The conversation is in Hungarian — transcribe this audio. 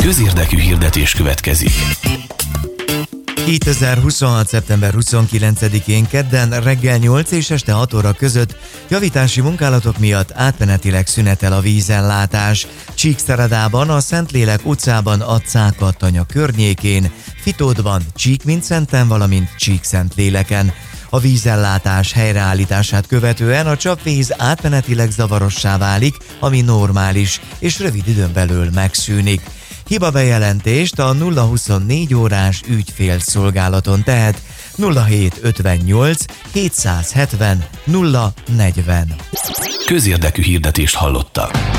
Közérdekű hirdetés következik. 2026. szeptember 29-én kedden reggel 8 és este 6 óra között javítási munkálatok miatt átmenetileg szünetel a vízellátás. Csíkszeredában, a Szentlélek utcában a Cákattanya környékén, Fitódban, Csíkvincenten, valamint Csíkszentléleken. A vízellátás helyreállítását követően a csapvíz átmenetileg zavarossá válik, ami normális, és rövid időn belül megszűnik. Hibabejelentést a 024 órás ügyfélszolgálaton tehet 0758 770 040. Közérdekű hirdetést hallottak.